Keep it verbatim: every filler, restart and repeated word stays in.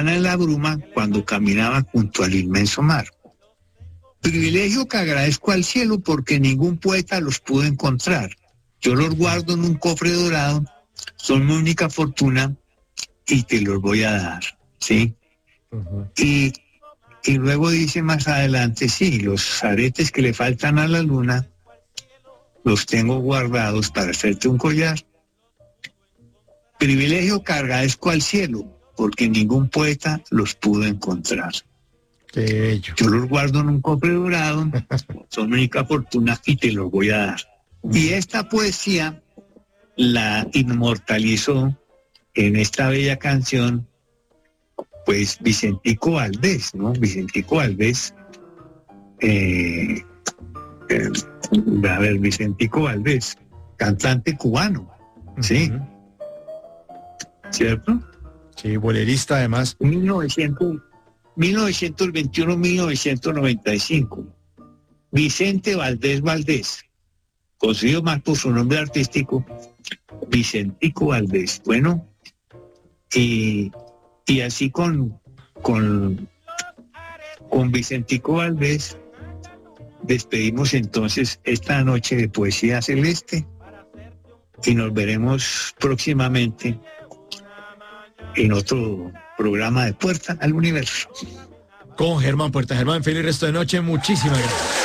mañana en la bruma cuando caminaba junto al inmenso mar. Privilegio que agradezco al cielo porque ningún poeta los pudo encontrar. Yo los guardo en un cofre dorado, son mi única fortuna y te los voy a dar, ¿sí? Uh-huh. Y, y luego dice más adelante, sí, los aretes que le faltan a la luna los tengo guardados para hacerte un collar. Privilegio que agradezco al cielo porque ningún poeta los pudo encontrar. Qué bello. Yo los guardo en un cofre dorado, son mi única fortuna y te los voy a dar. Y esta poesía la inmortalizó en esta bella canción, pues Vicentico Valdés, ¿no? Vicentico Valdés, eh, eh, a ver, Vicentico Valdés, cantante cubano, ¿sí? Uh-huh. ¿Cierto? Sí, bolerista además. mil novecientos, mil novecientos veintiuno a mil novecientos noventa y cinco. Vicente Valdés Valdés, conocido más por su nombre artístico, Vicentico Valdés. Bueno, y, y así con, con, con Vicentico Valdés despedimos entonces esta noche de Poesía Celeste y nos veremos próximamente en otro programa de Puerta al Universo. Con Germán Puerta. Germán, feliz resto de noche. Muchísimas gracias.